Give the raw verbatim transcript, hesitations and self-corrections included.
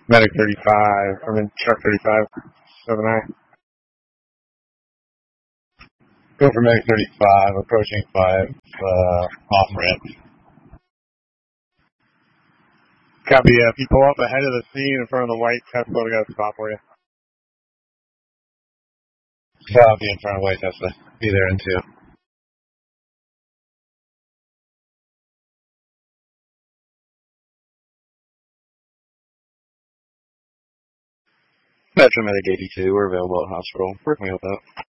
Medic thirty-five, I mean, truck thirty-five, seven I. Go for Medic thirty-five, approaching five, uh, off ramp. Copy, uh, if you pull up ahead of the scene in front of the white Tesla, we got a spot for you. So I'll be in front of white Tesla. Be there in two. Metro Medic eighty-two, we're available at hospital. Where can we help out?